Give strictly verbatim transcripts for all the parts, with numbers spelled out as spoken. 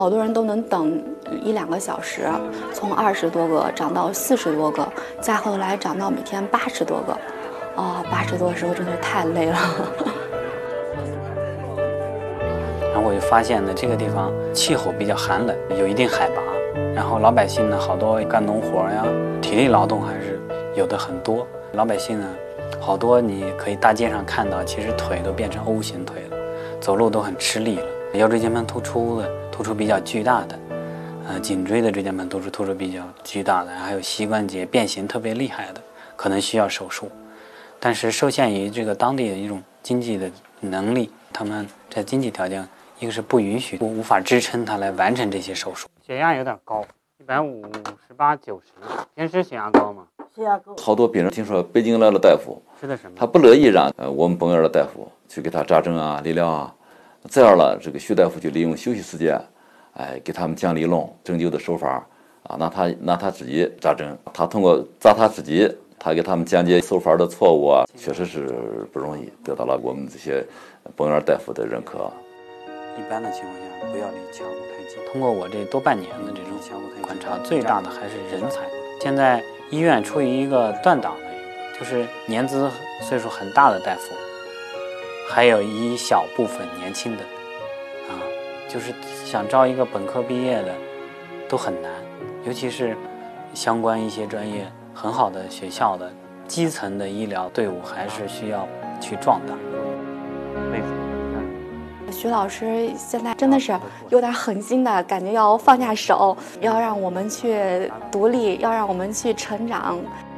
好多人都能等一两个小时，从二十多个涨到四十多个，再后来涨到每天八十多个。啊、哦，八十多的时候真的是太累了。 然后我就发现呢，这个地方气候比较寒冷，有一定海拔，然后老百姓呢，好多干农活呀，体力劳动还是有的很多。老百姓呢，好多你可以大街上看到，其实腿都变成 O 型腿了，走路都很吃力了。腰椎间盘突出的突出比较巨大的，呃，颈椎的椎间盘突出突出比较巨大的，还有膝关节变形特别厉害的，可能需要手术。但是受限于这个当地的一种经济的能力，他们在经济条件，一个是不允许，无法支撑他来完成这些手术。 血压有点高，一百五十八九十，平时血压高吗？ 血压高。 好多病人听说北京来了大夫， 吃的什么？ 他不乐意让呃我们本院的大夫去给他扎针啊、理疗啊，这样了，这个徐大夫就利用休息时间，哎，给他们讲理论、针灸的手法啊，让他让他自己扎针，他通过扎他自己。他给他们讲解手法的错误啊，确实是不容易，得到了我们这些本院大夫的认可。 一般的情况下，不要离敲骨太近。通过我这多半年的这种敲骨太观察，最大的还是人才。现在医院处于一个断档的，就是年资岁数很大的大夫，还有一小部分年轻的，啊，就是想招一个本科毕业的都很难，尤其是相关一些专业。很好的学校的基层的医疗队伍还是需要去壮大。 徐老师现在真的是有点狠心的感觉，要放下手，要让我们去独立，要让我们去成长。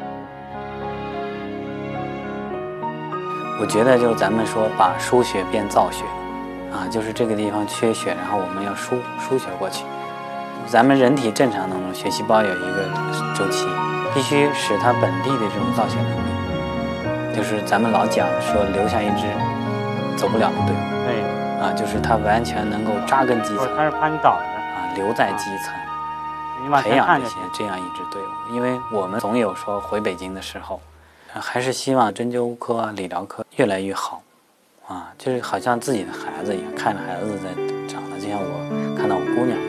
我觉得就是咱们说把输血变造血，啊，就是这个地方缺血，然后我们要输输血过去。咱们人体正常当中血细胞有一个周期。必须使它本地的这种造血能力，就是咱们老讲说留下一支走不了的队伍， 对， 啊，就是它完全能够扎根基层， 他是怕你倒的啊，留在基层，培养这些这样一支队伍。因为我们总有说回北京的时候，还是希望针灸科啊、理疗科越来越好，啊，就是好像自己的孩子一样，看着孩子在长大，就像我看到我姑娘一样。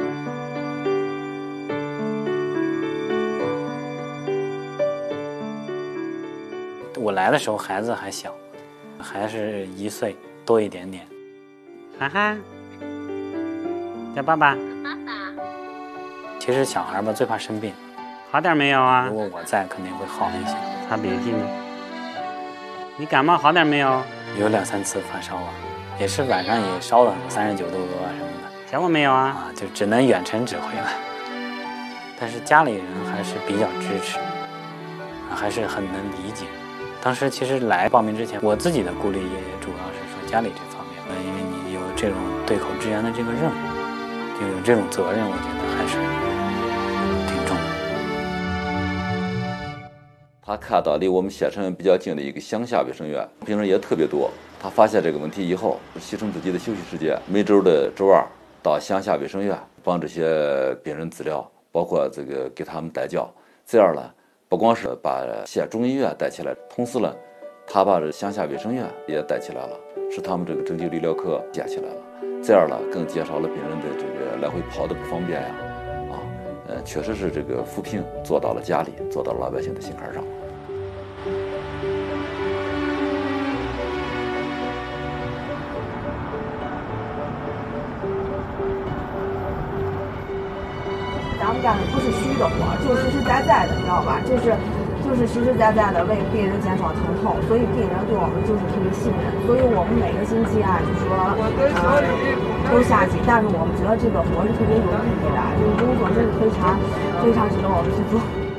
我来的时候孩子还小，还是一岁多一点点。 涵涵，叫爸爸。 爸爸。 其实小孩吧最怕生病， 好点没有啊？ 如果我在，肯定会好一些。 擦鼻涕呢？你感冒好点没有？ 有两三次发烧啊，也是晚上也烧了三十九度多啊什么的。 结果没有啊？ 啊，就只能远程指挥了。但是家里人还是比较支持，还是很能理解。当时其实来报名之前，我自己的顾虑也主要是说家里这方面，因为你有这种对口支援的这个任务，就有这种责任，我觉得还是挺重的。 他看到离我们县城比较近的一个乡下卫生院，病人也特别多。他发现这个问题以后，牺牲自己的休息时间，每周的周二到乡下卫生院帮这些病人治疗，包括这个给他们带教，这样呢。不光是把县中医院带起来，同时呢，他把这乡下卫生院也带起来了，使他们这个针灸理疗科建起来了。这样呢，更减少了病人的这个来回跑的不方便呀，啊，呃，确实是这个扶贫做到了家里，做到了老百姓的心坎上。 咱们干的不是虚的活，就是实实在在的，你知道吧？就是就是实实在在的为病人减少疼痛，所以病人对我们就是特别信任。所以我们每个星期啊，就说呃都下去，但是我们觉得这个活是特别有意义的，这个工作真是非常非常值得我们去做。